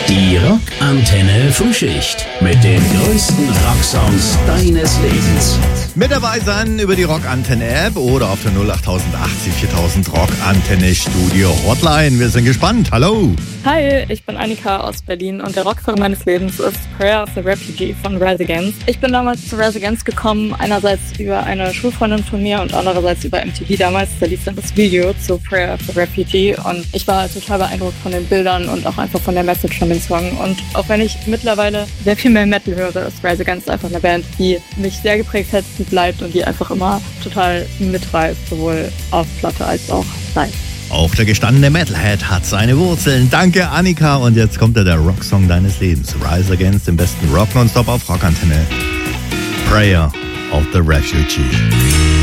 Die Rockantenne Frühschicht mit den größten Rocksongs deines Lebens. Mit dabei sein über die Rockantenne-App oder auf der 08080 4000 Rockantenne Studio Hotline. Wir sind gespannt. Hallo. Hi, ich bin Annika aus Berlin und der Rocksong meines Lebens ist Prayer of the Refugee von Rise Against. Ich bin damals zu Rise Against gekommen, einerseits über eine Schulfreundin von mir und andererseits über MTV damals. Da lief dann das Video zu Prayer of the Refugee und ich war total beeindruckt von den Bildern und auch einfach von der Message von dem Song. Und auch wenn ich mittlerweile sehr viel mehr Metal höre, ist Rise Against einfach eine Band, die mich sehr geprägt hat, die bleibt und die einfach immer total mitreißt, sowohl auf Platte als auch live. Auch der gestandene Metalhead hat seine Wurzeln. Danke, Annika. Und jetzt kommt der Rocksong deines Lebens. Rise Against, den besten Rock nonstop auf Rockantenne. Prayer of the Refugee.